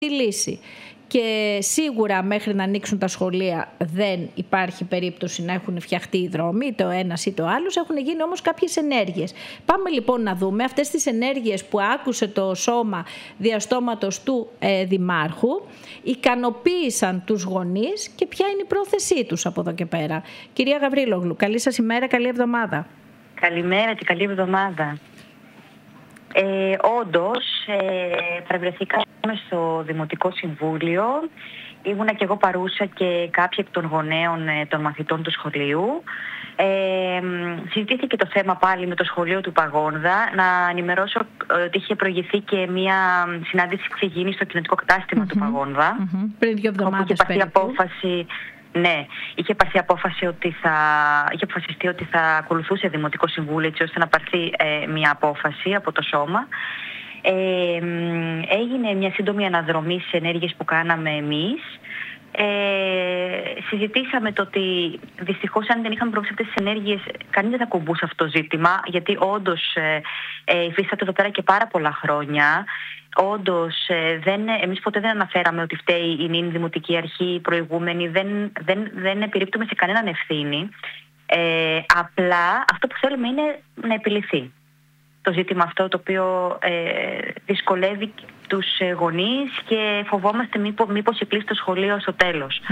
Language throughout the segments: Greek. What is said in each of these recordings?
λύση. Και σίγουρα μέχρι να ανοίξουν τα σχολεία δεν υπάρχει περίπτωση να έχουν φτιαχτεί οι δρόμοι, είτε ο ένας είτε ο άλλος. Έχουν γίνει όμως κάποιες ενέργειες. Πάμε λοιπόν να δούμε αυτές τις ενέργειες που άκουσε το σώμα διαστόματος του Δημάρχου, ικανοποίησαν τους γονείς και ποια είναι η πρόθεσή τους από εδώ και πέρα. Κυρία Γαβρίλογλου, καλή σας ημέρα, καλή εβδομάδα. Καλημέρα και καλή εβδομάδα. Όντως, παρευρεθήκαμε στο Δημοτικό Συμβούλιο. Ήμουνα και εγώ παρούσα και κάποιοι εκ των γονέων των μαθητών του σχολείου. Συζητήθηκε το θέμα πάλι με το σχολείο του Παγόνδα. Να ενημερώσω ότι είχε προηγηθεί και μια συνάντηση που είχε γίνει στο κοινοτικό κατάστημα του Παγόνδα. Πριν 2 εβδομάδες περίπου. Ναι, είχε αποφασιστεί ότι θα ακολουθούσε Δημοτικό Συμβούλιο έτσι ώστε να πάρθει μια απόφαση από το σώμα. Έγινε μια σύντομη αναδρομή στις ενέργειες που κάναμε εμείς. Συζητήσαμε το ότι δυστυχώς αν δεν είχαμε πρόβληση αυτές τις ενέργειες κανείς δεν θα κουμπούσε αυτό το ζήτημα, γιατί όντως υφίσταται εδώ πέρα και πάρα πολλά χρόνια. Όντως, εμείς ποτέ δεν αναφέραμε ότι φταίει η νυν Δημοτική Αρχή, η προηγούμενη, δεν επιρρύπτουμε σε κανέναν ευθύνη. Απλά αυτό που θέλουμε είναι να επιληθεί το ζήτημα αυτό, το οποίο δυσκολεύει τους γονείς και φοβόμαστε μήπως εκκλείσει το σχολείο στο τέλος.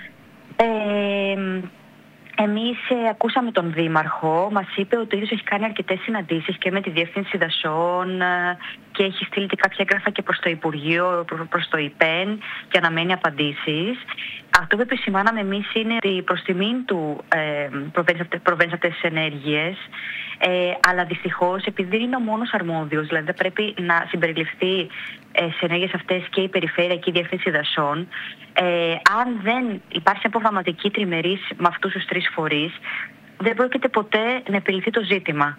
Εμείς ακούσαμε τον Δήμαρχο, μας είπε ότι ίσως έχει κάνει αρκετές συναντήσεις και με τη Διεύθυνση Δασών και έχει στείλει και κάποια έγγραφα και προς το Υπουργείο, προς το ΙΠΕΝ και αναμένει απαντήσεις. Αυτό που επισημάναμε εμείς είναι ότι προς τιμήν του προβαίνει αυτές τις ενέργειες, αλλά δυστυχώς επειδή είναι ο μόνος αρμόδιος, δηλαδή δεν πρέπει να συμπεριληφθεί σε ενέργειες αυτές και η Περιφέρεια και η Διεύθυνση Δασών, αν δεν υπάρχει προγραμματική τριμερής με αυτούς τους 3 φορείς, δεν πρόκειται ποτέ να επιληθεί το ζήτημα.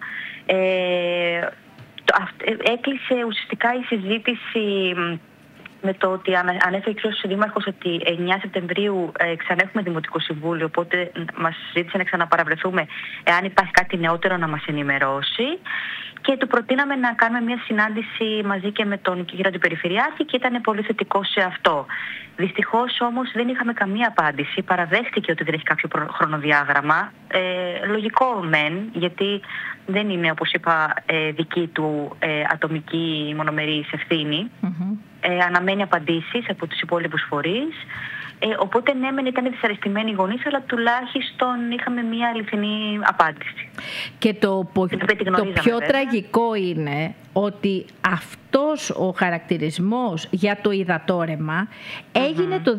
Έκλεισε ουσιαστικά η συζήτηση με το ότι ανέφερε ο Δήμαρχος ότι 9 Σεπτεμβρίου ξανά έχουμε Δημοτικό Συμβούλιο, οπότε μας ζήτησε να ξαναπαραβρεθούμε εάν υπάρχει κάτι νεότερο να μας ενημερώσει. Και του προτείναμε να κάνουμε μια συνάντηση μαζί και με τον κύριο Αντιπεριφερειάρχη και ήταν πολύ θετικό σε αυτό. Δυστυχώς όμως δεν είχαμε καμία απάντηση. Παραδέχτηκε ότι δεν έχει κάποιο χρονοδιάγραμμα. Λογικό μεν, γιατί δεν είναι, όπως είπα, δική του ατομική μονομερής ευθύνη. Αναμένει απαντήσεις από τους υπόλοιπους φορείς. Οπότε ναι, μεν ήταν δυσαρεστημένοι οι γονείς, αλλά τουλάχιστον είχαμε μια αληθινή απάντηση. Και το πιο τραγικό είναι ότι αυτός ο χαρακτηρισμός για το υδατόρεμα έγινε το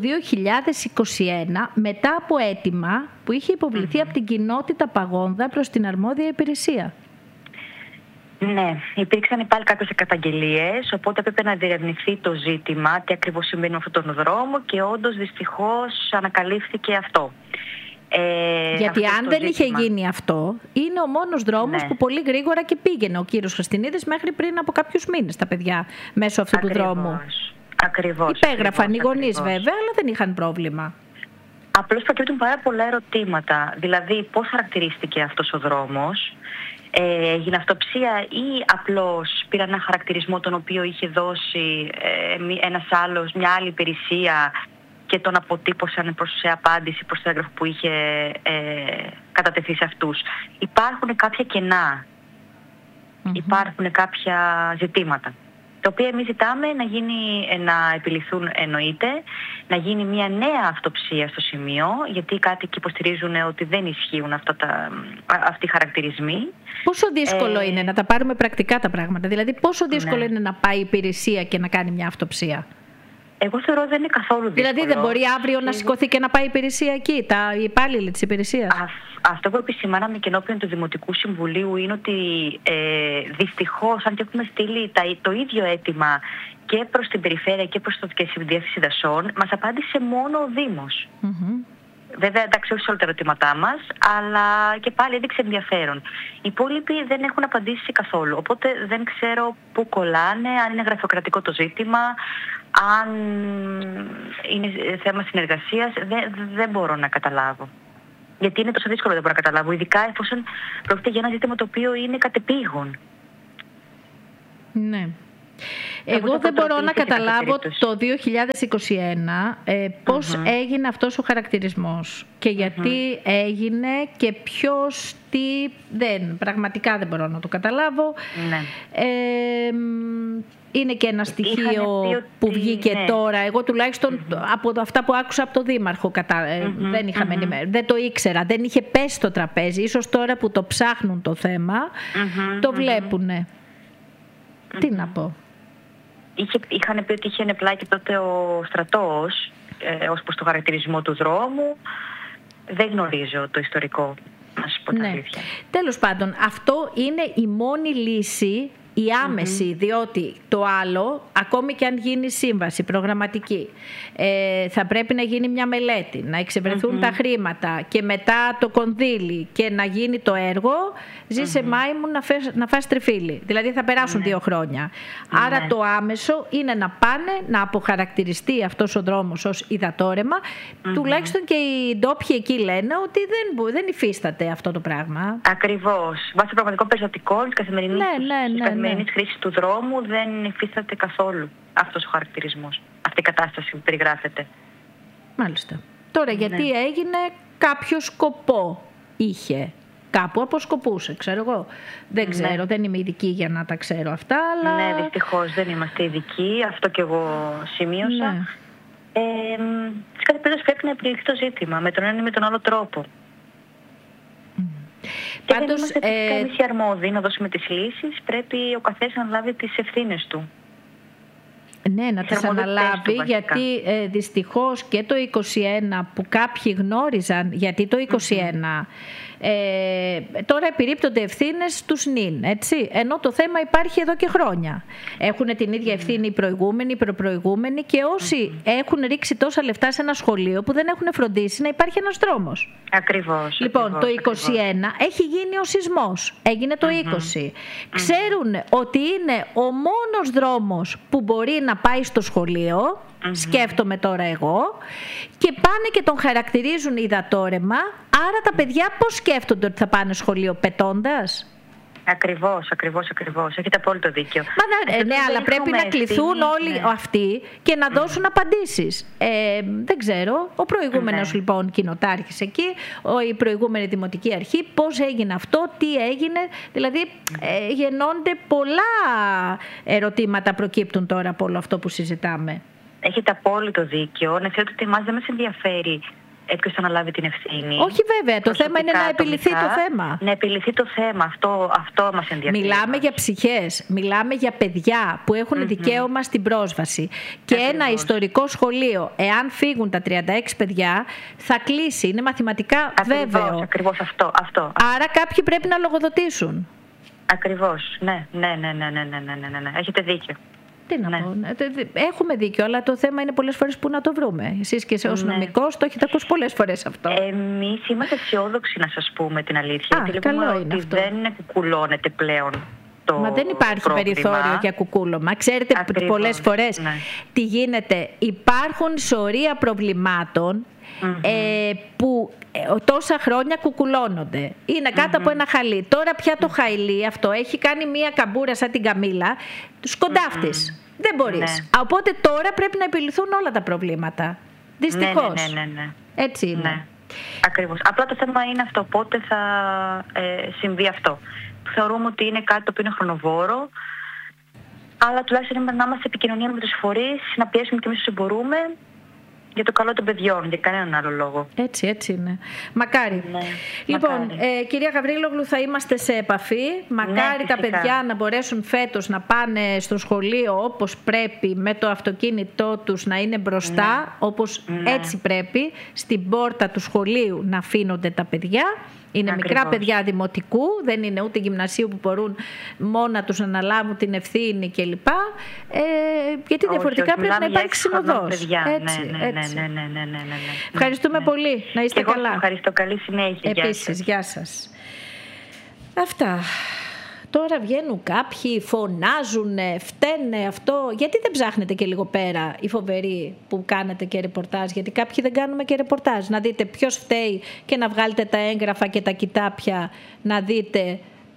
2021 μετά από αίτημα που είχε υποβληθεί από την κοινότητα Παγόνδα προς την αρμόδια υπηρεσία. Ναι, υπήρξαν πάλι κάποιες καταγγελίες, οπότε έπρεπε να διερευνηθεί το ζήτημα, τι ακριβώς συμβαίνει με αυτόν τον δρόμο και όντως δυστυχώς ανακαλύφθηκε αυτό. Γιατί αν δεν είχε γίνει αυτό, είναι ο μόνος δρόμος που πολύ γρήγορα και πήγαινε ο κύριος Χριστινίδης μέχρι πριν από κάποιους μήνες τα παιδιά μέσω αυτού του δρόμου. Ακριβώς. Υπέγραφαν οι γονείς βέβαια, αλλά δεν είχαν πρόβλημα. Απλώς προκύπτουν πάρα πολλά ερωτήματα, δηλαδή πώς χαρακτηρίστηκε αυτός ο δρόμος. Έγινε αυτοψία ή απλώς πήραν ένα χαρακτηρισμό τον οποίο είχε δώσει μια άλλη υπηρεσία και τον αποτύπωσαν σε απάντηση προς το έγγραφο που είχε κατατεθεί σε αυτούς. Υπάρχουν κάποια κενά, υπάρχουν κάποια ζητήματα, τα οποία εμείς ζητάμε να επιληθούν, εννοείται, να γίνει μια νέα αυτοψία στο σημείο, γιατί οι κάτοικοι υποστηρίζουν ότι δεν ισχύουν αυτοί οι χαρακτηρισμοί. Πόσο δύσκολο είναι να τα πάρουμε πρακτικά τα πράγματα, δηλαδή πόσο δύσκολο είναι να πάει η υπηρεσία και να κάνει μια αυτοψία? Εγώ θεωρώ δεν είναι καθόλου δύσκολο. Δηλαδή δεν μπορεί αύριο να σηκωθεί και να πάει η υπηρεσία εκεί, οι υπάλληλοι της υπηρεσίας? Αυτό που επισημάναμε και ενώπιον του Δημοτικού Συμβουλίου είναι ότι δυστυχώς, αν και έχουμε στείλει το ίδιο αίτημα και προς την Περιφέρεια και προς τη Διεύθυνση Δασών, μας απάντησε μόνο ο Δήμος. Βέβαια, εντάξει, όχι σε όλα τα ερωτήματά μας, αλλά και πάλι έδειξε ενδιαφέρον. Οι υπόλοιποι δεν έχουν απαντήσει καθόλου. Οπότε δεν ξέρω πού κολλάνε, αν είναι γραφειοκρατικό το ζήτημα, αν είναι θέμα συνεργασίας. Δεν μπορώ να καταλάβω. Γιατί είναι τόσο δύσκολο, δεν μπορώ να καταλάβω. Ειδικά εφόσον πρόκειται για ένα ζήτημα το οποίο είναι κατεπήγον. Ναι. Εγώ δεν μπορώ να καταλάβω το 2021 πώς έγινε αυτός ο χαρακτηρισμός και γιατί έγινε και ποιος τι... Πραγματικά δεν μπορώ να το καταλάβω. Ναι. Είναι και ένα στοιχείο που βγήκε τώρα. Εγώ τουλάχιστον από αυτά που άκουσα από τον Δήμαρχο δεν είχαμε ενημέρωση. Δεν το ήξερα, δεν είχε πέσει στο τραπέζι. Ίσως τώρα που το ψάχνουν το θέμα το βλέπουνε. Τι να πω. Είχαν πει ότι είχε πλάκι τότε ο στρατός ως προς το χαρακτηρισμό του δρόμου. Δεν γνωρίζω το ιστορικό, να σας πω την αλήθεια. Τέλος πάντων, αυτό είναι η μόνη λύση, η άμεση, διότι το άλλο, ακόμη και αν γίνει σύμβαση προγραμματική, θα πρέπει να γίνει μια μελέτη, να εξευρεθούν τα χρήματα και μετά το κονδύλι και να γίνει το έργο, ζήσε Μάιμου να φας τριφύλι. Δηλαδή θα περάσουν 2 χρόνια. Άρα το άμεσο είναι να πάνε να αποχαρακτηριστεί αυτός ο δρόμος ως υδατόρεμα. Τουλάχιστον και οι ντόπιοι εκεί λένε ότι δεν υφίσταται αυτό το πράγμα. Ακριβώς. Βάσει πραγματικών περιστατικών της καθημερινής χρήσης του δρόμου δεν υφίσταται καθόλου αυτός ο χαρακτηρισμός, αυτή η κατάσταση που περιγράφεται. Μάλιστα. Τώρα γιατί έγινε, κάποιο σκοπό είχε. Κάπου αποσκοπούσε, ξέρω εγώ. Δεν ξέρω, δεν είμαι ειδική για να τα ξέρω αυτά, αλλά... Ναι, δυστυχώς δεν είμαστε ειδικοί, αυτό και εγώ σημείωσα. Σε κάθε περίπτωση πρέπει να επιληθεί το ζήτημα, με τον ένα ή με τον άλλο τρόπο. Και δεν είμαστε φυσικά εμείς οι αρμόδιοι να δώσουμε τις λύσεις, πρέπει ο καθένας να λάβει τις ευθύνες του. Ναι, να τις αναλάβει, γιατί δυστυχώς και το 2021 που κάποιοι γνώριζαν, γιατί το 2021 τώρα επιρρύπτονται ευθύνες τους νυν, έτσι, ενώ το θέμα υπάρχει εδώ και χρόνια. Έχουν την ίδια ευθύνη οι προηγούμενοι, οι προπροηγούμενοι και όσοι έχουν ρίξει τόσα λεφτά σε ένα σχολείο που δεν έχουν φροντίσει να υπάρχει ένας δρόμος. Ακριβώς. Λοιπόν, το 2021 έχει γίνει ο σεισμός, έγινε το 20. Ξέρουν ότι είναι ο μόνος δρόμος που μπορεί να πάει στο σχολείο, σκέφτομαι τώρα εγώ, και πάνε και τον χαρακτηρίζουν υδατόρεμα, άρα τα παιδιά πώς σκέφτονται ότι θα πάνε σχολείο, πετώντας? Ακριβώς. Έχετε απόλυτο δίκιο. Ναι, αλλά πρέπει να κληθούν όλοι αυτοί και να δώσουν απαντήσεις. Δεν ξέρω. Ο προηγούμενος λοιπόν κοινοτάρχης εκεί, η προηγούμενη δημοτική αρχή, πώς έγινε αυτό, τι έγινε. Δηλαδή γεννώνται πολλά ερωτήματα, προκύπτουν τώρα από όλο αυτό που συζητάμε. Έχετε απόλυτο δίκιο. Να ξέρετε ότι εμάς δεν μας ενδιαφέρει ποιος θα αναλάβει την ευθύνη. Όχι βέβαια, το θέμα είναι να επιληθεί το θέμα. Να επιληθεί το θέμα, αυτό μας ενδιαφέρει. Μιλάμε για ψυχές, μιλάμε για παιδιά που έχουν δικαίωμα στην πρόσβαση. Και ένα ιστορικό σχολείο, εάν φύγουν τα 36 παιδιά, θα κλείσει, είναι μαθηματικά βέβαιο. Ακριβώς αυτό. Άρα κάποιοι πρέπει να λογοδοτήσουν. Ακριβώς, ναι. Έχετε δίκιο. Τι να πω, έχουμε δίκιο, αλλά το θέμα είναι πολλές φορές που να το βρούμε. Εσείς και ως νομικός το έχετε ακούσει πολλές φορές αυτό. Εμείς είμαστε αισιόδοξοι, να σας πούμε την αλήθεια. Γιατί καλό είναι ότι αυτό. Δεν κουκουλώνεται πλέον το Μα δεν υπάρχει πρόβλημα. Περιθώριο για κουκούλωμα. Ξέρετε πολλές φορές τι γίνεται. Υπάρχουν σωρία προβλημάτων που τόσα χρόνια κουκουλώνονται. Είναι κάτω από ένα χαλί. Τώρα πια το χαλί αυτό έχει κάνει μία καμπούρα σαν την καμήλα, σκοντάφτης. Δεν μπορείς. Οπότε τώρα πρέπει να επιληθούν όλα τα προβλήματα. Δυστυχώς. Ναι. Έτσι είναι. Ναι. Ακριβώς. Απλά το θέμα είναι αυτό. Πότε θα συμβεί αυτό. Θεωρούμε ότι είναι κάτι το οποίο είναι χρονοβόρο, αλλά τουλάχιστον να είμαστε σε επικοινωνία με τους φορείς, να πιέσουμε και εμείς όσο μπορούμε για το καλό των παιδιών, για κανέναν άλλο λόγο. Έτσι είναι. Μακάρι. Ναι, λοιπόν, κυρία Γαβρίλογλου, θα είμαστε σε επαφή. Μακάρι τα παιδιά να μπορέσουν φέτος να πάνε στο σχολείο όπως πρέπει, με το αυτοκίνητό τους να είναι μπροστά, όπως έτσι πρέπει, στην πόρτα του σχολείου να αφήνονται τα παιδιά. Είναι μικρά παιδιά δημοτικού, δεν είναι ούτε γυμνασίου που μπορούν μόνα τους να αναλάβουν την ευθύνη κλπ. Γιατί διαφορετικά πρέπει να υπάρξει συνοδός. Ναι. Ευχαριστούμε πολύ. Να είστε καλά. Εγώ ευχαριστώ. Καλή συνέχεια. Επίσης, γεια σας. Αυτά. Τώρα βγαίνουν κάποιοι, φωνάζουν, φταίνε αυτό. Γιατί δεν ψάχνετε και λίγο πέρα οι φοβεροί που κάνετε και ρεπορτάζ? Γιατί κάποιοι δεν κάνουμε και ρεπορτάζ. Να δείτε ποιος φταίει και να βγάλετε τα έγγραφα και τα κοιτάπια, να δείτε.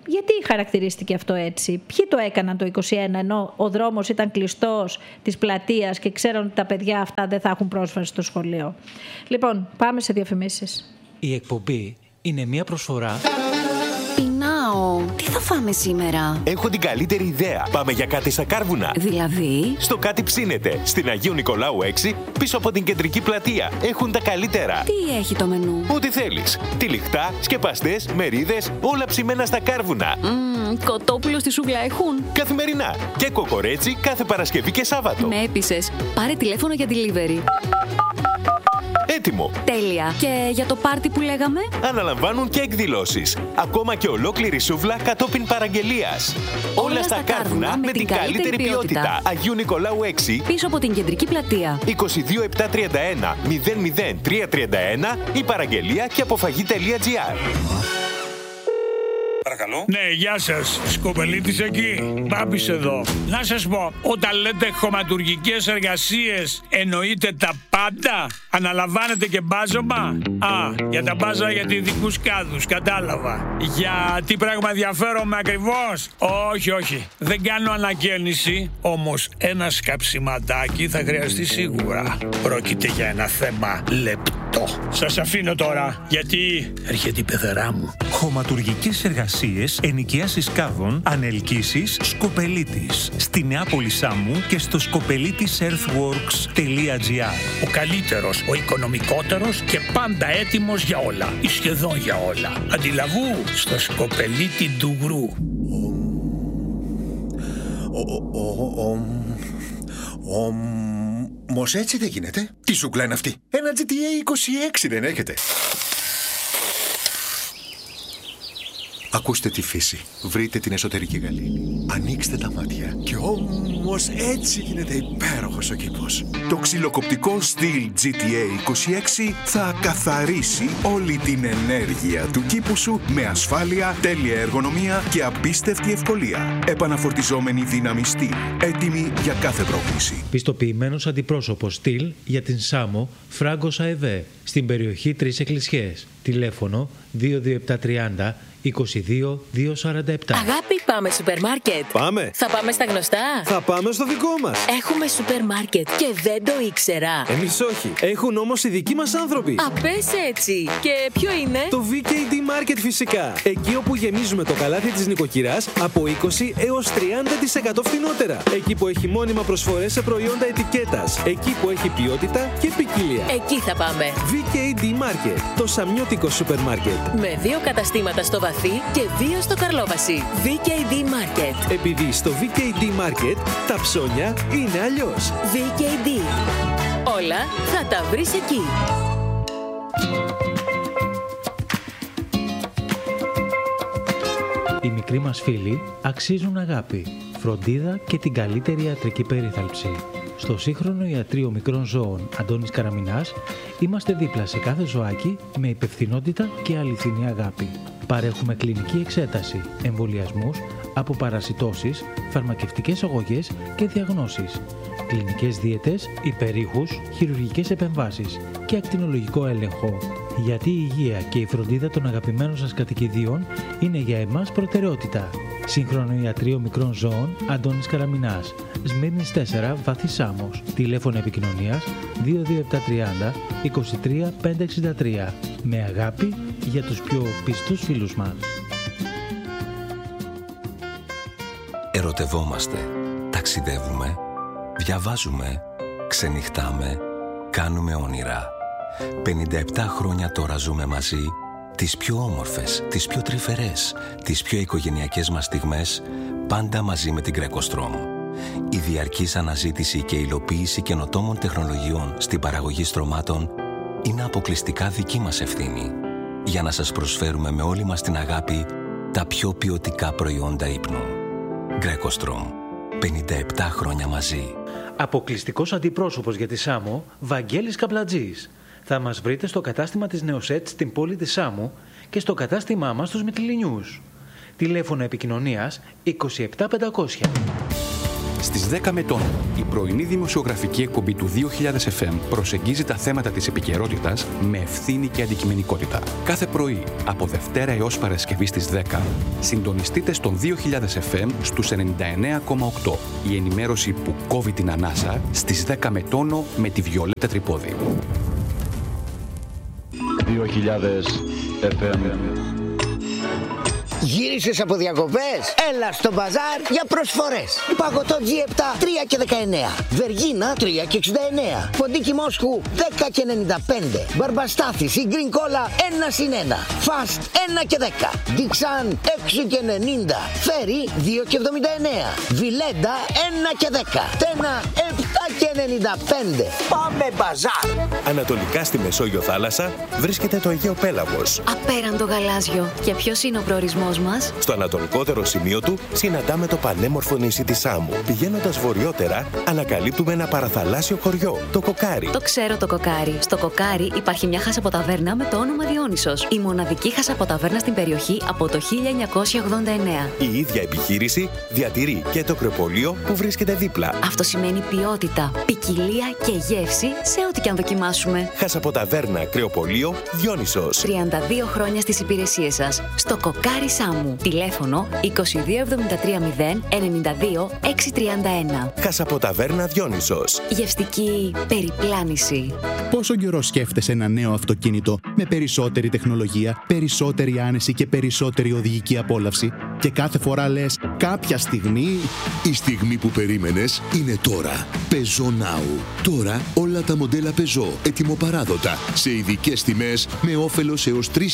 Γιατί χαρακτηρίστηκε αυτό έτσι? Ποιοι το έκαναν το 21 ενώ ο δρόμος ήταν κλειστός της πλατείας και ξέραν ότι τα παιδιά αυτά δεν θα έχουν πρόσβαση στο σχολείο? Λοιπόν, πάμε σε διαφημίσεις. Η εκπομπή είναι μια προσφορά. Πεινάω. Τι θα φάμε σήμερα? Έχω την καλύτερη ιδέα. Πάμε για κάτι στα Κάρβουνα. Δηλαδή? Στο Κάτι Ψήνεται. Στην Αγίου Νικολάου 6, πίσω από την κεντρική πλατεία. Έχουν τα καλύτερα. Τι έχει το μενού? Ό,τι θέλεις. Τυλιχτά, σκεπαστές, μερίδες, όλα ψημένα στα Κάρβουνα. Κοτόπουλο στη σούβλα έχουν? Καθημερινά. Και κοκορέτσι κάθε Παρασκευή και Σάββατο. Με έπεισες. Πάρε τηλέφωνο για delivery. Έτοιμο. Τέλεια. Και για το πάρτι που λέγαμε? Αναλαμβάνουν και εκδηλώσεις. Ακόμα και ολόκληρη σούβλα κατόπιν παραγγελίας. Όλα στα Κάρβουνα με την καλύτερη ποιότητα. Αγίου Νικολάου 6. Πίσω από την κεντρική πλατεία. 22731 00331 ή παραγγελία και αποφαγή.gr. Παρακαλώ. Ναι, γεια σας. Σκοπελίτης εκεί. Μπάμπης εδώ. Να σας πω, όταν λέτε χωματουργικές εργασίες, εννοείτε τα πάντα? Αναλαμβάνετε και μπάζωμα? Για τα μπάζα για ειδικούς κάδους, κατάλαβα. Για τι πράγμα ενδιαφέρομαι ακριβώς? Όχι. Δεν κάνω ανακαίνιση, όμως ένα σκαψιματάκι θα χρειαστεί σίγουρα. Πρόκειται για ένα θέμα λεπτό. Σας αφήνω τώρα, γιατί έρχεται η πεθερά μου. Χωματουργικές εργασίες, ενοικιάσεις κάδων, ανελκύσεις, Σκοπελίτης. Στη Νεάπολη Σάμου και στο σκοπελίτισearthworks.gr. Ο καλύτερος, ο οικονομικότερος και πάντα έτοιμος για όλα. Ή σχεδόν για όλα. Αντιλαβού στο Σκοπελίτη Ντουγρού. Μος έτσι δεν γίνεται. Τι σούκλα είναι αυτή? Ένα GTA 26 δεν έχετε? Ακούστε τη φύση. Βρείτε την εσωτερική γαλήνη. Ανοίξτε τα μάτια. Και όμως έτσι γίνεται υπέροχος ο κήπος. Το ξυλοκοπτικό στυλ GTA 26 θα καθαρίσει όλη την ενέργεια του κήπου σου με ασφάλεια, τέλεια εργονομία και απίστευτη ευκολία. Επαναφορτιζόμενη δύναμη στυλ. Έτοιμη για κάθε πρόκληση. Πιστοποιημένος αντιπρόσωπος στυλ για την Σάμο Φράγκος ΑΕΒ στην περιοχή 3 Εκκλησιές. Τηλέφωνο 22730 22-247. Αγάπη, πάμε σούπερ μάρκετ. Πάμε. Θα πάμε στα γνωστά. Θα πάμε στο δικό μας. Έχουμε σούπερ μάρκετ και δεν το ήξερα. Εμείς όχι. Έχουν όμως οι δικοί μας άνθρωποι. Πες έτσι. Και ποιο είναι? Το VKD Market φυσικά. Εκεί όπου γεμίζουμε το καλάθι της νοικοκυράς από 20 έως 30% φθηνότερα. Εκεί που έχει μόνιμα προσφορές σε προϊόντα ετικέτας. Εκεί που έχει ποιότητα και ποικιλία. Εκεί θα πάμε. VKD Market. Το σαμιώτικο σούπερ μάρκετ. Με 2 καταστήματα στο Βαθύ και 2 στο Καρλόβαση. VKD Market. Επειδή στο VKD Market τα ψώνια είναι αλλιώς. VKD. Όλα θα τα βρεις εκεί. Οι μικροί μας φίλοι αξίζουν αγάπη, φροντίδα και την καλύτερη ιατρική περίθαλψη. Στο σύγχρονο ιατρείο μικρών ζώων Αντώνης Καραμινάς είμαστε δίπλα σε κάθε ζωάκι με υπευθυνότητα και αληθινή αγάπη. Παρέχουμε κλινική εξέταση, εμβολιασμούς, αποπαρασιτώσεις, φαρμακευτικές αγωγές και διαγνώσεις, κλινικές δίαιτες, υπερήχους, χειρουργικές επεμβάσεις και ακτινολογικό έλεγχο. Γιατί η υγεία και η φροντίδα των αγαπημένων σας κατοικιδίων είναι για εμάς προτεραιότητα. Σύγχρονο ιατρείο μικρών ζώων Αντώνης Καραμινάς, Σμύρνης 4, Βάθη Σάμος. Τηλέφωνο επικοινωνίας 22730 23 563. Με αγάπη για τους πιο πιστούς φίλους μας. Ερωτευόμαστε, ταξιδεύουμε, διαβάζουμε, ξενυχτάμε, κάνουμε όνειρα. 57 χρόνια τώρα ζούμε μαζί, τις πιο όμορφες, τις πιο τρυφερές, τις πιο οικογενειακές μας στιγμές, πάντα μαζί με την Greco-Strom. Η διαρκής αναζήτηση και υλοποίηση καινοτόμων τεχνολογιών στην παραγωγή στρωμάτων είναι αποκλειστικά δική μας ευθύνη, για να σας προσφέρουμε με όλη μας την αγάπη τα πιο ποιοτικά προϊόντα ύπνου. Greco-Strom. 57 χρόνια μαζί. Αποκλειστικός αντιπρόσωπος για τη Σάμο, Βαγγέλης Καπλατζής. Θα μας βρείτε στο κατάστημα της Νεοσέτ στην πόλη της Σάμου και στο κατάστημά μας στους Μυτιληνιούς. Τηλέφωνο επικοινωνίας 27500. Στις 10 με τον, η πρωινή δημοσιογραφική εκπομπή του 2000 FM προσεγγίζει τα θέματα της επικαιρότητας με ευθύνη και αντικειμενικότητα. Κάθε πρωί, από Δευτέρα έως Παρασκευή στις 10, συντονιστείτε στον 2000 FM στους 99,8. Η ενημέρωση που κόβει την ανάσα στις 10 με τόνο με τη Βιολέτα Τρυπόδη. 2000 FM. Γύρισες από διακοπές? Έλα στο μπαζάρ για προσφορές. Παγωτό G7 3 και 19. Βεργίνα 3 και 69. Ποντίκι Μόσχου 10 και 95. Μπαρμπαστάθης ή γκριν κόλα 1 συν 1. Φαστ 1 και 10. Διξάν 6 και 90. Φέρι 2 και 79. Βιλέντα 1 και 10. Τένα 7 και 95. Πάμε μπαζάρ. Ανατολικά στη Μεσόγειο θάλασσα βρίσκεται το Αιγαίο Πέλαγος. Απέραντο γαλάζιο. Και ποιος είναι ο προορισμός μας? Στο ανατολικότερο σημείο του συναντάμε το πανέμορφο νησί της Σάμου. Πηγαίνοντας βορειότερα, ανακαλύπτουμε ένα παραθαλάσσιο χωριό, το Κοκάρι. Το ξέρω το Κοκάρι. Στο Κοκάρι υπάρχει μια χασαποταβέρνα με το όνομα Διόνυσος. Η μοναδική χασαποταβέρνα στην περιοχή από το 1989. Η ίδια επιχείρηση διατηρεί και το κρεοπολείο που βρίσκεται δίπλα. Αυτό σημαίνει ποιότητα, ποικιλία και γεύση σε ό,τι και αν δοκιμάσουμε. Χασαποταβέρνα κρεοπολείο Διόνυσος. 32 χρόνια στις υπηρεσίες σας. Στο Κοκάρι Σάμου. Τηλέφωνο 22730 92 631. Χασαποταβέρνα Διόνυσος. Γευστική περιπλάνηση. Πόσο καιρό σκέφτεσαι ένα νέο αυτοκίνητο με περισσότερη τεχνολογία, περισσότερη άνεση και περισσότερη οδηγική απόλαυση και κάθε φορά λες κάποια στιγμή... Η στιγμή που περίμενες είναι τώρα. Peugeot Now. Τώρα όλα τα μοντέλα Peugeot ετοιμοπαράδοτα σε ειδικές τιμές με όφελος έως 3.400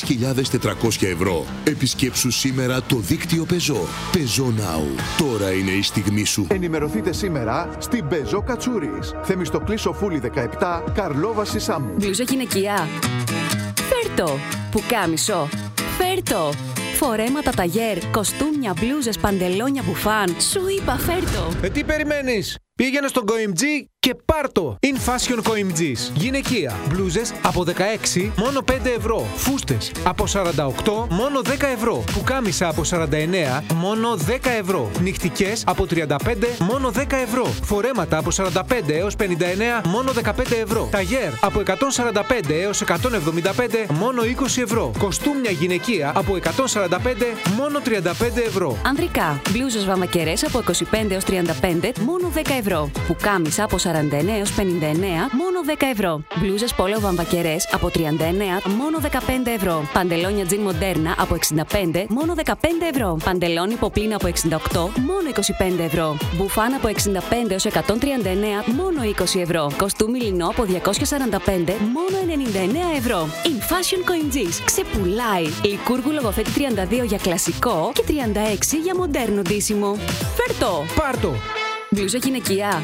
ευρώ. Επισκέψου σήμερα το δίκτυο Peugeot. Peugeot Now. Τώρα είναι η στιγμή σου. Ενημερωθείτε σήμερα στην Peugeot Κατσούρης. Θεμιστοκλή Σοφούλη 17, Καρλόβαση Σάμου. Μπλούζα γυναικεία. Φέρτο. Πουκάμισο. Φέρτο. Φορέματα ταγέρ, κοστούμια, μπλούζες, παντελόνια, μπουφάν. Σου είπα φέρτο. Τι περιμένεις? Πήγαινε στον COIMG και πάρτο! In Fashion COIMG's. Γυναικεία. Μπλούζες από 16 μόνο 5 ευρώ. Φούστες από 48 μόνο 10 ευρώ. Πουκάμισα από 49 μόνο 10 ευρώ. Νυχτικές από 35 μόνο 10 ευρώ. Φορέματα από 45 έως 59 μόνο 15 ευρώ. Ταγέρ από 145 έως 175 μόνο 20 ευρώ. Κοστούμια γυναικεία από 145 μόνο 35 ευρώ. Ανδρικά. Μπλούζες βαμακερές από 25 έως 35 μόνο 10 ευρώ. Πουκάμισα από 49 έως 59 μόνο 10 ευρώ. Μπλούζες πόλο βαμβακερές από 39 μόνο 15 ευρώ. Παντελόνια τζιν μοντέρνα από 65 μόνο 15 ευρώ. Παντελόνι ποπλίνα από 68 μόνο 25 ευρώ. Μπουφάν από 65 έως 139 μόνο 20 ευρώ. Κοστούμι λινό από 245 μόνο 99 ευρώ. In Fashion COIMG's. Ξεπουλάει. Λικούργου λογοθέτη 32 για κλασικό και 36 για μοντέρνο ντύσιμο. Φέρτο! Πάρτο! Μπλούζα γυναικεία.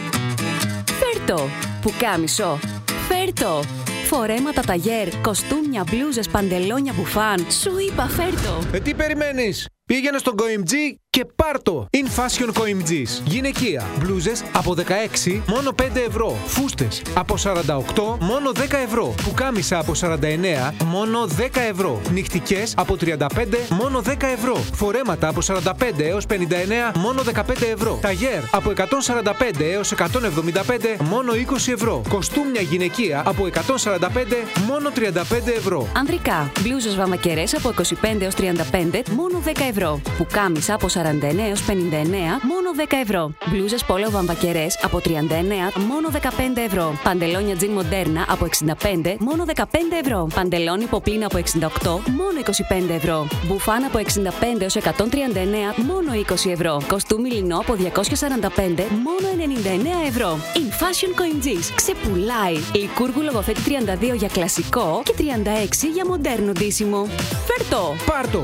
Φέρτο. Πουκάμισο. Φέρτο. Φορέματα ταγέρ, κοστούμια, μπλούζες, παντελόνια, μπουφάν. Σου είπα φέρτο. Τι περιμένεις? Πήγαινε στον COIMG και πάρτο! In Fashion COIMG's. Γυναικεία. Μπλούζες από 16 μόνο 5 ευρώ. Φούστες από 48 μόνο 10 ευρώ. Πουκάμισα από 49 μόνο 10 ευρώ. Νυχτικές από 35 μόνο 10 ευρώ. Φορέματα από 45 έως 59 μόνο 15 ευρώ. Ταγέρ από 145 έως 175 μόνο 20 ευρώ. Κοστούμια γυναικεία από 145 μόνο 35 ευρώ. Ανδρικά. Μπλούζες βαμακερές από 25 έως 35 μόνο 10 ευρώ. Πουκάμισα από 49 έως 59 μόνο 10 ευρώ. Μπλούζες πόλο βαμβακερές από 39 μόνο 15 ευρώ. Παντελόνια τζιν μοντέρνα από 65 μόνο 15 ευρώ. Παντελόνι ποπλίνα από 68 μόνο 25 ευρώ. Μπουφάν από 65 έως 139 μόνο 20 ευρώ. Κοστούμι λινό από 245 μόνο 99 ευρώ. In Fashion COIMG's. Ξεπουλάει. Λικούργου λογοθέτη 32 για κλασικό και 36 για μοντέρνο ντύσιμο. Φέρτο! Πάρτο!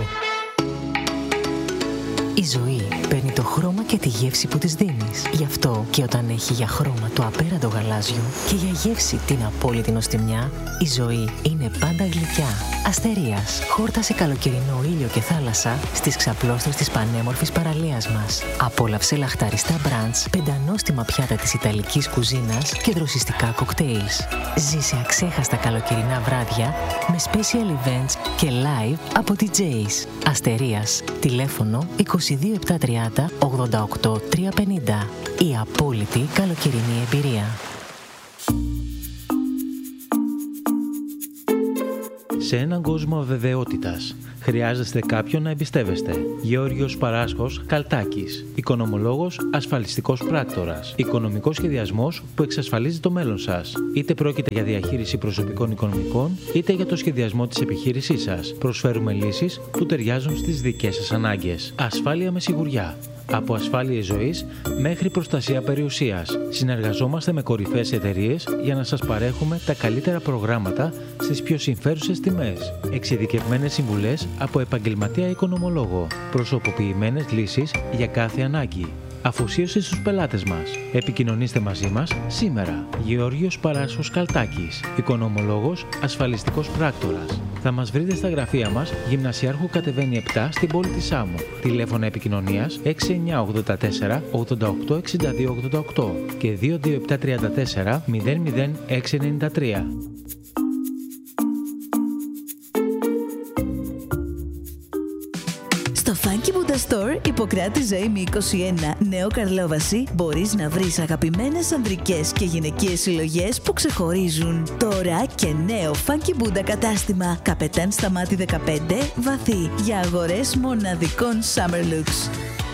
Η ζωή παίρνει το χρώμα και τη γεύση που της δίνεις. Γι' αυτό και όταν έχει για χρώμα το απέραντο γαλάζιο και για γεύση την απόλυτη νοστιμιά, η ζωή είναι πάντα γλυκιά. Αστερίας. Χόρτασε καλοκαιρινό ήλιο και θάλασσα στις ξαπλώστρες της πανέμορφης παραλίας μας. Απόλαυσε λαχταριστά μπραντς, πεντανόστιμα πιάτα της ιταλικής κουζίνας και δροσιστικά κοκτέιλς. Ζήσε αξέχαστα καλοκαιρινά βράδια με special events και live από DJs. Αστερίας. Τηλέφωνο 22730 88 350. Η απόλυτη καλοκαιρινή εμπειρία. Σε έναν κόσμο αβεβαιότητας, χρειάζεστε κάποιον να εμπιστεύεστε. Γεώργιος Παράσχος Καλτάκης. Οικονομολόγος, ασφαλιστικός πράκτορας. Οικονομικός σχεδιασμός που εξασφαλίζει το μέλλον σας. Είτε πρόκειται για διαχείριση προσωπικών οικονομικών, είτε για το σχεδιασμό της επιχείρησής σας. Προσφέρουμε λύσεις που ταιριάζουν στις δικές σας ανάγκες. Ασφάλεια με σιγουριά. Από ασφάλειες ζωής μέχρι προστασία περιουσίας. Συνεργαζόμαστε με κορυφαίες εταιρείες για να σας παρέχουμε τα καλύτερα προγράμματα στις πιο συμφέρουσες τιμές. Εξειδικευμένες συμβουλές από επαγγελματία οικονομολόγο. Προσωποποιημένες λύσεις για κάθε ανάγκη. Αφοσίωση στους πελάτες μας. Επικοινωνήστε μαζί μας σήμερα. Γεώργιος Παράσχος Καλτάκης. Οικονομολόγος, ασφαλιστικός πράκτορας. Θα μας βρείτε στα γραφεία μας, Γυμνασιάρχου κατεβαίνει 7 στην πόλη της Σάμου. Τηλέφωνα επικοινωνίας 6984 88 62 88 και 22734 00693. Στο Funky Buddha Store, Ιπποκράτη Ζωήμη 21, Νέο Καρλόβαση, μπορείς να βρεις αγαπημένες ανδρικές και γυναικείες συλλογές που ξεχωρίζουν. Τώρα και νέο Funky Buddha κατάστημα, Καπετάν Σταμάτη 15, Βαθύ, για αγορές μοναδικών Summer Looks.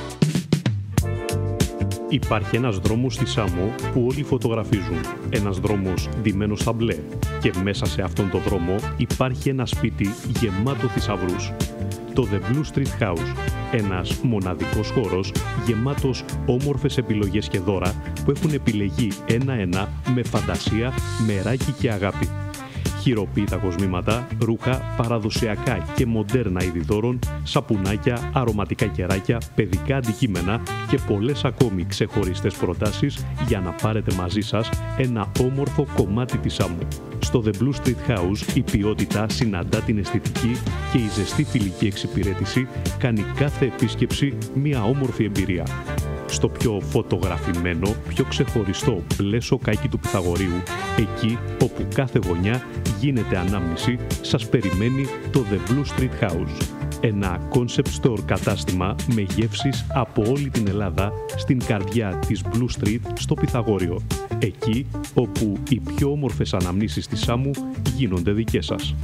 Υπάρχει ένας δρόμος στη Σάμο που όλοι φωτογραφίζουν. Ένας δρόμος ντυμένος στα μπλε. Και μέσα σε αυτόν τον δρόμο υπάρχει ένα σπίτι γεμάτο θησαυρούς. Το The Blue Street House. Ένας μοναδικός χώρος γεμάτος όμορφες επιλογές και δώρα που έχουν επιλεγεί ένα-ένα με φαντασία, μεράκι και αγάπη. Χειροποίητα κοσμήματα, ρούχα, παραδοσιακά και μοντέρνα είδη δώρων, σαπουνάκια, αρωματικά κεράκια, παιδικά αντικείμενα και πολλές ακόμη ξεχωριστές προτάσεις για να πάρετε μαζί σας ένα όμορφο κομμάτι της Σάμου. Στο The Blue Street House η ποιότητα συναντά την αισθητική και η ζεστή φιλική εξυπηρέτηση κάνει κάθε επίσκεψη μια όμορφη εμπειρία. Στο πιο φωτογραφημένο, πιο ξεχωριστό μπλε σοκάκι του Πυθαγορείου, εκεί όπου κάθε γωνιά γίνεται ανάμνηση, σας περιμένει το The Blue Street House. Ένα concept store κατάστημα με γεύσεις από όλη την Ελλάδα στην καρδιά της Blue Street στο Πυθαγόριο. Εκεί όπου οι πιο όμορφες αναμνήσεις της Σάμου γίνονται δικές σας.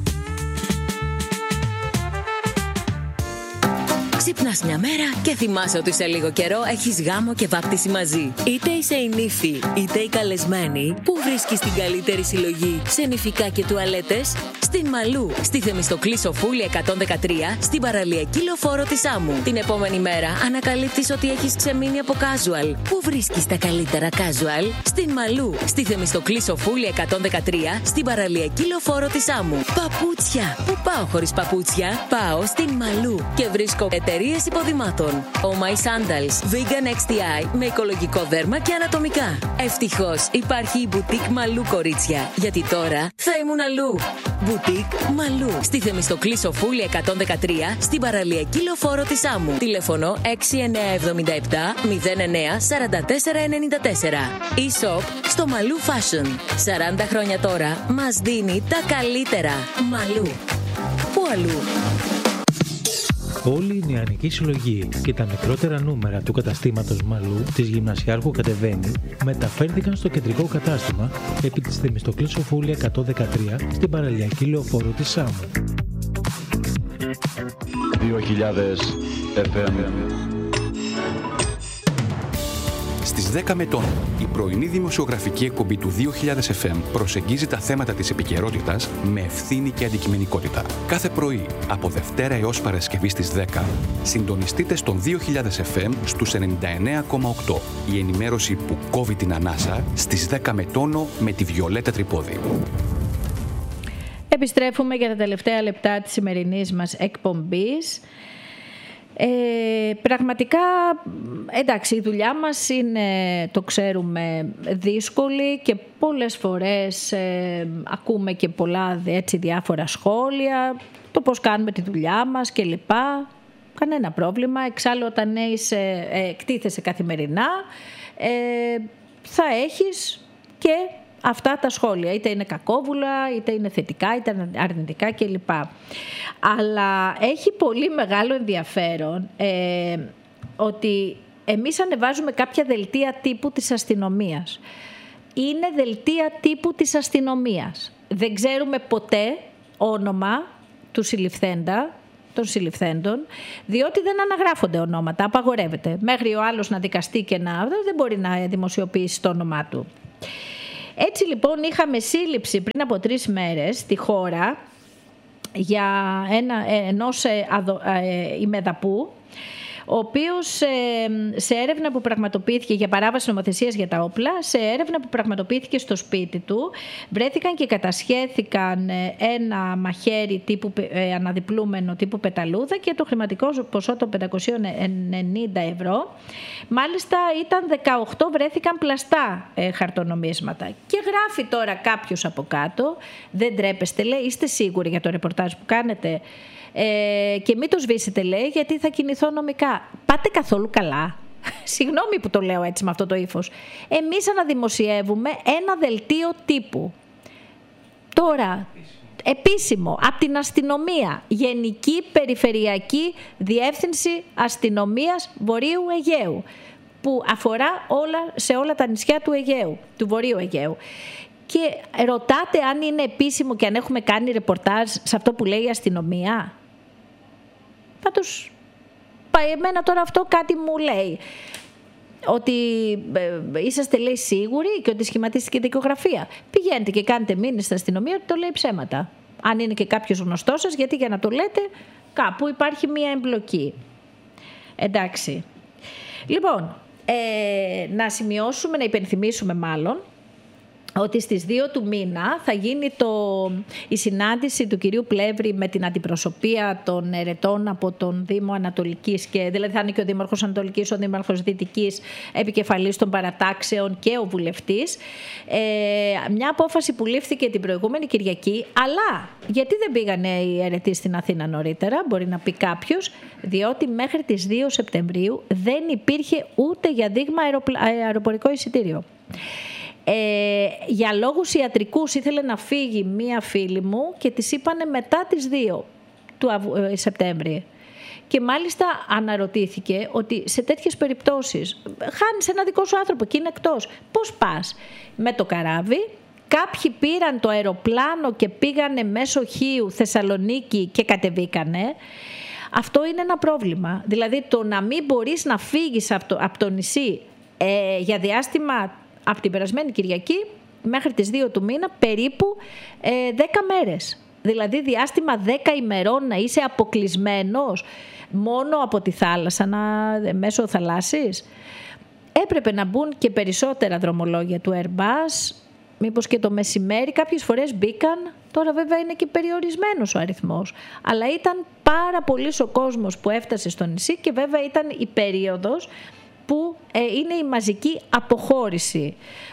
Ξυπνάς μια μέρα και θυμάσαι ότι σε λίγο καιρό έχεις γάμο και βάπτιση μαζί. Είτε είσαι η νύφη, είτε η καλεσμένη, που βρίσκεις την καλύτερη συλλογή σε νηφικά και τουαλέτες? Στην Μαλού, στη Θεμιστοκλή Σοφούλη 113, στην παραλιακή λεωφόρο της Σάμου. Την επόμενη μέρα ανακαλύπτεις ότι έχεις ξεμείνει από casual. Πού βρίσκεις τα καλύτερα casual? Στην Μαλού, στη Θεμιστοκλή Σοφούλη 113, στην παραλιακή λεωφόρο της Σάμου. Παπούτσια! Πού πάω χωρίς παπούτσια? Πάω στην Μαλού και βρίσκω εταιρείες υποδημάτων. Oh My Sandals, Vegan XTI με οικολογικό δέρμα και ανατομικά. Ευτυχώς υπάρχει η Boutique Μαλού, κορίτσια, γιατί τώρα θα ήμουν αλλού. Boutique Μαλού, στη Θεμιστοκλή Σοφούλη 113, στην παραλιακή λεωφόρο της Σάμου. Τηλέφωνο 6977 09 44 94. E-shop στο Μαλού Fashion. 40 χρόνια τώρα μας δίνει τα καλύτερα. Μαλού. Πού αλλού? Όλη η νεανική συλλογή και τα μικρότερα νούμερα του καταστήματος Μαλού της Γυμνασιάρχου κατεβαίνει μεταφέρθηκαν στο κεντρικό κατάστημα επί της Θεμιστοκλής Σοφούλη 113 στην παραλιακή λεωφόρο της Σάμου. 2000 FM. Στις 10 με τον, η πρωινή δημοσιογραφική εκπομπή του 2000 FM προσεγγίζει τα θέματα της επικαιρότητας με ευθύνη και αντικειμενικότητα. Κάθε πρωί, από Δευτέρα έως Παρασκευή στις 10, συντονιστείτε στον 2000 FM στους 99,8. Η ενημέρωση που κόβει την ανάσα στις 10 με τόνο με τη Βιολέτα Τρυπόδη. Επιστρέφουμε για τα τελευταία λεπτά της σημερινής μας εκπομπής. Πραγματικά, εντάξει, η δουλειά μας είναι, το ξέρουμε, δύσκολη και πολλές φορές ακούμε και πολλά διάφορα σχόλια, το πώς κάνουμε τη δουλειά μας και λοιπά. Κανένα πρόβλημα, εξάλλου όταν εκτίθεσαι καθημερινά θα έχεις και αυτά τα σχόλια, είτε είναι κακόβουλα, είτε είναι θετικά, είτε αρνητικά κλπ. Αλλά έχει πολύ μεγάλο ενδιαφέρον ότι εμείς ανεβάζουμε κάποια δελτία τύπου της αστυνομίας. Είναι δελτία τύπου της αστυνομίας. Δεν ξέρουμε ποτέ όνομα του συλληφθέντα, των συλληφθέντων, διότι δεν αναγράφονται ονόματα, απαγορεύεται. Μέχρι ο άλλος να δικαστεί και δεν μπορεί να δημοσιοποιήσει το όνομά του. Έτσι λοιπόν είχαμε σύλληψη πριν από 3 μέρες στη χώρα για ενός ημεδαπού, ο οποίος σε έρευνα που πραγματοποιήθηκε για παράβαση νομοθεσίας για τα όπλα, σε έρευνα που πραγματοποιήθηκε στο σπίτι του, βρέθηκαν και κατασχέθηκαν ένα μαχαίρι τύπου αναδιπλούμενο τύπου πεταλούδα και το χρηματικό ποσό των 590 ευρώ. Μάλιστα ήταν 18, βρέθηκαν πλαστά χαρτονομίσματα. Και γράφει τώρα κάποιος από κάτω, δεν τρέπεστε, λέει, είστε σίγουροι για το ρεπορτάζ που κάνετε? Και μην το σβήσετε, λέει, γιατί θα κινηθώ νομικά. Πάτε καθόλου καλά? Συγγνώμη που το λέω έτσι με αυτό το ύφος. Εμείς αναδημοσιεύουμε ένα δελτίο τύπου. Τώρα, επίσημο, από την αστυνομία, Γενική Περιφερειακή Διεύθυνση Αστυνομίας Βορείου Αιγαίου, που αφορά σε όλα τα νησιά του Αιγαίου, του Βορείου Αιγαίου. Και ρωτάτε αν είναι επίσημο και αν έχουμε κάνει ρεπορτάζ σε αυτό που λέει η αστυνομία. Πάντως, εμένα τώρα αυτό κάτι μου λέει. Ότι είσαστε, λέει, σίγουροι και ότι σχηματίστηκε δικογραφία. Πηγαίνετε και κάνετε μήνυση στην αστυνομία ότι το λέει ψέματα. Αν είναι και κάποιος γνωστός σας, γιατί για να το λέτε κάπου υπάρχει μία εμπλοκή. Εντάξει. Λοιπόν, να σημειώσουμε, να υπενθυμίσουμε μάλλον, ότι στις 2 του μήνα θα γίνει η συνάντηση του κυρίου Πλεύρη με την αντιπροσωπεία των ερετών από τον Δήμο Ανατολικής, και δηλαδή θα είναι και ο Δήμαρχος Ανατολικής, ο Δήμαρχος Δυτικής, επικεφαλής των παρατάξεων και ο βουλευτής. Μια απόφαση που λήφθηκε την προηγούμενη Κυριακή, αλλά γιατί δεν πήγανε οι ερετοί στην Αθήνα νωρίτερα, μπορεί να πει κάποιος, διότι μέχρι τις 2 Σεπτεμβρίου δεν υπήρχε ούτε για δείγμα αεροπορικό εισιτήριο. Για λόγους ιατρικούς ήθελε να φύγει μία φίλη μου και της είπανε μετά τις 2 του Σεπτέμβρη. Και μάλιστα αναρωτήθηκε ότι σε τέτοιες περιπτώσεις χάνεις ένα δικό σου άνθρωπο και είναι εκτός. Πώς πας? Με το καράβι. Κάποιοι πήραν το αεροπλάνο και πήγανε μέσω Χίου, Θεσσαλονίκη και κατεβήκανε. Αυτό είναι ένα πρόβλημα. Δηλαδή το να μην μπορείς να φύγεις από το νησί για διάστημα από την περασμένη Κυριακή μέχρι τις 2 του μήνα περίπου 10 μέρες. Δηλαδή διάστημα 10 ημερών να είσαι αποκλεισμένος μόνο από τη θάλασσα, μέσω θαλάσσης. Έπρεπε να μπουν και περισσότερα δρομολόγια του Airbus, μήπως και το μεσημέρι. Κάποιες φορές μπήκαν, τώρα βέβαια είναι και περιορισμένος ο αριθμός. Αλλά ήταν πάρα πολύς ο κόσμος που έφτασε στο νησί και βέβαια ήταν η περίοδος που είναι η μαζική αποχώρηση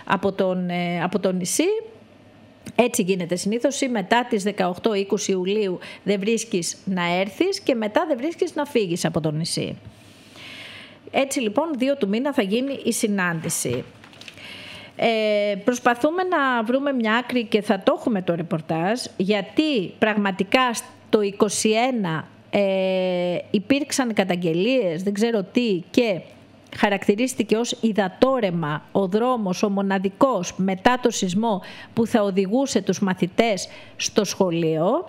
από το νησί. Έτσι γίνεται συνήθως, μετά τις 18-20 Ιουλίου δεν βρίσκεις να έρθεις και μετά δεν βρίσκεις να φύγεις από το νησί. Έτσι λοιπόν 2 του μήνα θα γίνει η συνάντηση. Προσπαθούμε να βρούμε μια άκρη και θα το έχουμε το ρεπορτάζ, γιατί πραγματικά το 21 υπήρξαν καταγγελίες, δεν ξέρω τι, και χαρακτηρίστηκε ως υδατόρεμα ο δρόμος, ο μοναδικός μετά το σεισμό που θα οδηγούσε τους μαθητές στο σχολείο,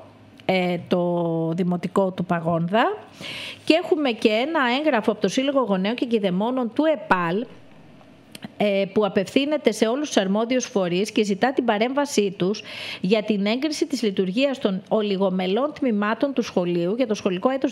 το δημοτικό του Παγόνδα. Και έχουμε και ένα έγγραφο από το Σύλλογο Γονέων και Κηδεμόνων του ΕΠΑΛ, που απευθύνεται σε όλους τους αρμόδιους φορείς και ζητά την παρέμβασή τους για την έγκριση της λειτουργίας των ολιγομελών τμήματων του σχολείου για το σχολικό έτος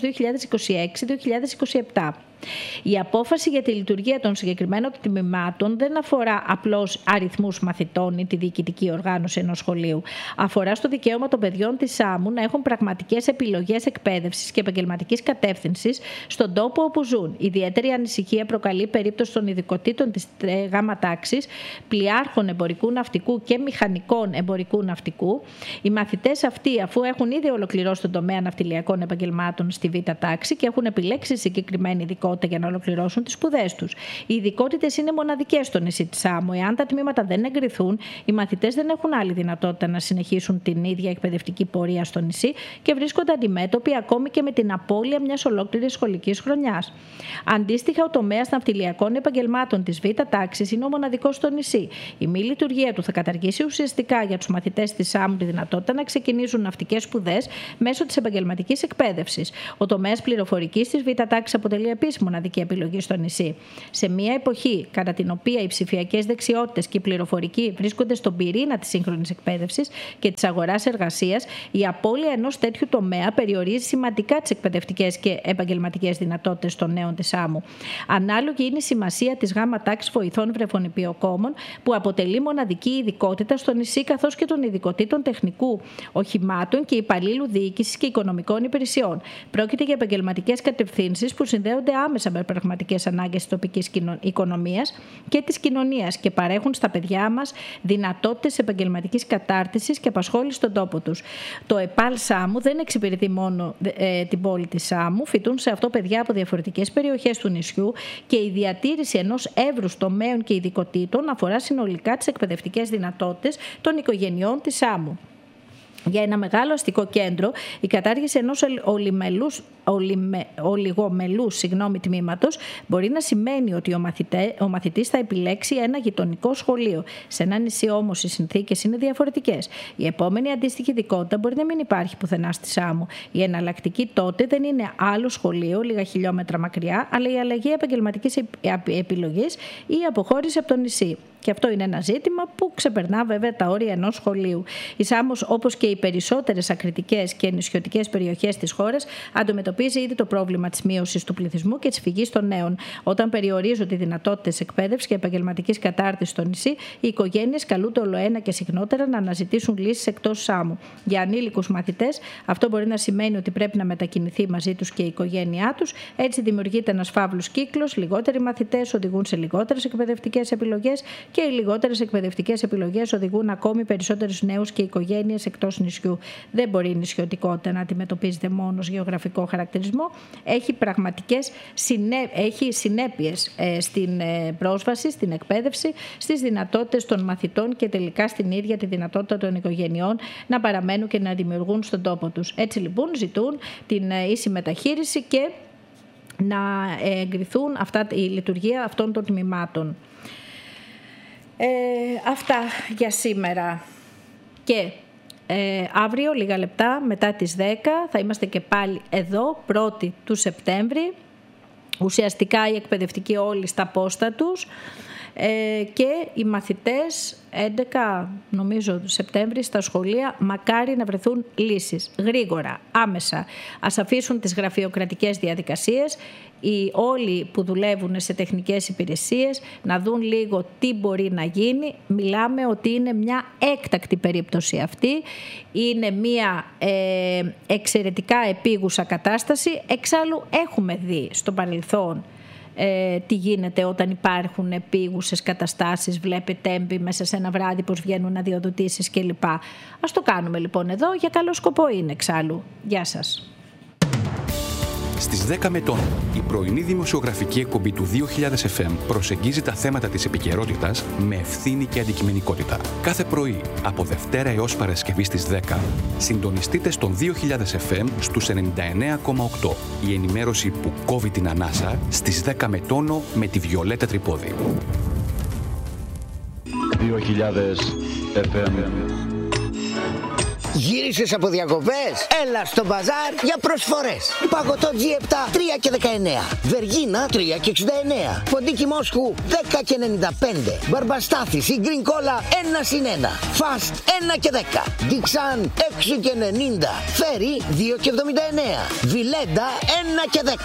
2026-2027. Η απόφαση για τη λειτουργία των συγκεκριμένων τμήματων δεν αφορά απλώς αριθμούς μαθητών ή τη διοικητική οργάνωση ενός σχολείου. Αφορά στο δικαίωμα των παιδιών της Σάμου να έχουν πραγματικές επιλογές εκπαίδευσης και επαγγελματικής κατεύθυνσης στον τόπο όπου ζουν. Ιδιαίτερη ανησυχία προκαλεί περίπτωση των ειδικοτήτων της γάμα τάξης, πλοιάρχων εμπορικού ναυτικού και μηχανικών εμπορικού ναυτικού. Οι μαθητές αυτοί, αφού έχουν ήδη ολοκληρώσει τον τομέα ναυτιλιακών επαγγελμάτων στη Β' τάξη και έχουν επιλέξει συγκεκριμένη ειδικότητα, δυνατότητα για να ολοκληρώσουν τις σπουδές τους. Οι ειδικότητες είναι μοναδικές στο νησί της Σάμου. Εάν τα τμήματα δεν εγκριθούν, οι μαθητές δεν έχουν άλλη δυνατότητα να συνεχίσουν την ίδια εκπαιδευτική πορεία στο νησί και βρίσκονται αντιμέτωποι ακόμη και με την απώλεια μιας ολόκληρης σχολικής χρονιάς. Αντίστοιχα, ο τομέας ναυτιλιακών επαγγελμάτων της Β' τάξης είναι ο μοναδικός στο νησί. Η μη λειτουργία του θα καταργήσει ουσιαστικά για τους μαθητές της Σάμου τη δυνατότητα να ξεκινήσουν ναυτικές σπουδές μέσω της επαγγελματικής εκπαίδευσης. Ο τομέας πληροφορικής της Β' τάξης αποτελεί επίσης μοναδική επιλογή στο νησί. Σε μια εποχή κατά την οποία οι ψηφιακές δεξιότητες και η πληροφορική βρίσκονται στον πυρήνα της σύγχρονης εκπαίδευσης και της αγοράς εργασίας, η απώλεια ενός τέτοιου τομέα περιορίζει σημαντικά τις εκπαιδευτικές και επαγγελματικές δυνατότητες των νέων της Σάμου. Ανάλογη είναι η σημασία της Γ' τάξης βοηθών βρεφονιπιοκόμων, που αποτελεί μοναδική ειδικότητα στο νησί, καθώς και των ειδικοτήτων τεχνικού οχημάτων και υπαλλήλου διοίκησης και οικονομικών υπηρεσιών. Πρόκειται για επαγγελματικές κατευθύνσεις που συνδέονται άμεσα με πραγματικές ανάγκες της τοπικής οικονομίας και της κοινωνίας και παρέχουν στα παιδιά μας δυνατότητες επαγγελματικής κατάρτισης και απασχόλησης στον τόπο τους. Το ΕΠΑΛ Σάμου δεν εξυπηρετεί μόνο την πόλη της Σάμου, φοιτούν σε αυτό παιδιά από διαφορετικές περιοχές του νησιού και η διατήρηση ενός εύρους τομέων και ειδικοτήτων αφορά συνολικά τις εκπαιδευτικές δυνατότητες των οικογενειών της Σάμου. Για ένα μεγάλο αστικό κέντρο, η κατάργηση ενός ολιγομελούς τμήματος μπορεί να σημαίνει ότι ο μαθητής θα επιλέξει ένα γειτονικό σχολείο. Σε ένα νησί όμως οι συνθήκες είναι διαφορετικές. Η επόμενη αντίστοιχη ειδικότητα μπορεί να μην υπάρχει πουθενά στη Σάμου. Η εναλλακτική τότε δεν είναι άλλο σχολείο λίγα χιλιόμετρα μακριά, αλλά η αλλαγή επαγγελματικής επιλογής ή η αποχώρηση από το νησί. Και αυτό είναι ένα ζήτημα που ξεπερνά βέβαια τα όρια ενός σχολείου. Η Σάμος, όπως και οι περισσότερες ακριτικές και νησιωτικές περιοχές της χώρας, αντιμετωπίζει ήδη το πρόβλημα της μείωσης του πληθυσμού και της φυγής των νέων. Όταν περιορίζονται οι δυνατότητες εκπαίδευσης και επαγγελματικής κατάρτισης στο νησί, οι οικογένειες καλούνται ολοένα και συχνότερα να αναζητήσουν λύσεις εκτός Σάμου. Για ανήλικους μαθητές, αυτό μπορεί να σημαίνει ότι πρέπει να μετακινηθεί μαζί τους και η οικογένειά τους. Έτσι δημιουργείται ένας φαύλος κύκλος, λιγότεροι μαθητές οδηγούν σε λιγότερες εκπαιδευτικές επιλογές και οι λιγότερες εκπαιδευτικές επιλογές οδηγούν ακόμη περισσότερους νέους και οικογένειες εκτός νησιού. Δεν μπορεί η νησιωτικότητα να αντιμετωπίζεται μόνο ως γεωγραφικό χαρακτηρισμό. Έχει συνέπειες στην πρόσβαση, στην εκπαίδευση, στις δυνατότητες των μαθητών και τελικά στην ίδια τη δυνατότητα των οικογενειών να παραμένουν και να δημιουργούν στον τόπο τους. Έτσι λοιπόν ζητούν την ίση μεταχείριση και να εγκριθούν η λειτουργία αυτών των τμήματων. Αυτά για σήμερα και αύριο λίγα λεπτά μετά τις 10 θα είμαστε και πάλι εδώ 1η του Σεπτέμβρη, ουσιαστικά οι εκπαιδευτικοί όλοι στα πόστα τους και οι μαθητές 11 νομίζω Σεπτέμβρη στα σχολεία, μακάρι να βρεθούν λύσεις γρήγορα, άμεσα. Ας αφήσουν τις γραφειοκρατικές διαδικασίες, οι όλοι που δουλεύουν σε τεχνικές υπηρεσίες να δουν λίγο τι μπορεί να γίνει. Μιλάμε ότι είναι μια έκτακτη περίπτωση αυτή, είναι μια εξαιρετικά επίγουσα κατάσταση. Εξάλλου έχουμε δει στο παρελθόν τι γίνεται όταν υπάρχουν επίγουσες καταστάσεις, βλέπετε έμπι μέσα σε ένα βράδυ πως βγαίνουν αδειοδοτήσεις κλπ. Ας το κάνουμε λοιπόν εδώ, για καλό σκοπό είναι εξάλλου. Γεια σας. Στις 10 Μετών, η πρωινή δημοσιογραφική εκπομπή του 2000 FM προσεγγίζει τα θέματα της επικαιρότητας με ευθύνη και αντικειμενικότητα. Κάθε πρωί, από Δευτέρα έως Παρασκευή στις 10, συντονιστείτε στον 2000 FM στους 99,8. Η ενημέρωση που κόβει την ανάσα στις 10 Μετώνο με τη Βιολέτα Τρυπόδη. 2000 FM. Γύρισες από διακοπές? Έλα στο μπαζάρ για προσφορές. Παγωτό G7 3 και 19. Βεργίνα 3 και 69. Ποντίκι Μόσχου 10 και 95. Μπαρμπαστάθης ή γκριν κόλα 1 συν 1. Φαστ 1 και 10. Ντιξάν 6 και 90. Φέρι 2 και 79. Βιλέντα 1 και 10.